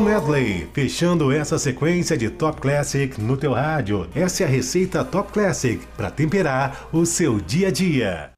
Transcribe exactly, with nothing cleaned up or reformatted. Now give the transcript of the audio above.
Medley, fechando essa sequência de Top Classic no teu rádio. Essa é a receita Top Classic para temperar o seu dia a dia.